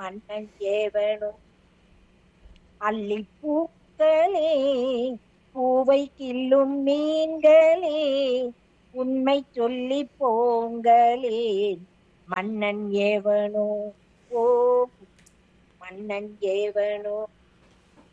மன்னன் ஏவனோ. அல்லிப்பூக்களே பூவை கிள்ளும் மீன்களே உண்மை சொல்லி போங்களே மன்னன் ஏவனோ. ஓ மன்னன் ஏவனோ.